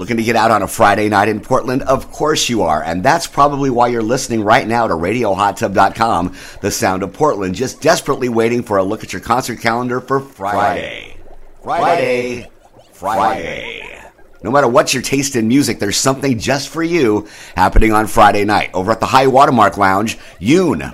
Looking to get out on a Friday night in Portland? Of course you are, and that's probably why you're listening right now to RadioHotTub.com, the sound of Portland, just desperately waiting for a look at your concert calendar for Friday. No matter what your taste in music, there's something just for you happening on Friday night. Over at the High Watermark Lounge, Yoon